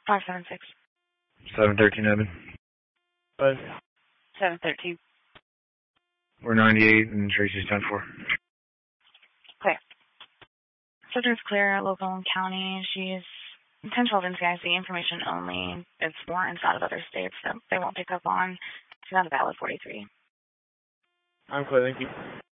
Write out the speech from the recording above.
576. 713, Evan. 713. We're 98 and Tracy's 10-4. Clear. Subject's clear, local and county. She's intentional of NCIC information only. It's warrants out of other states that they won't pick up on. She's not a valid 43. I'm clear, thank you.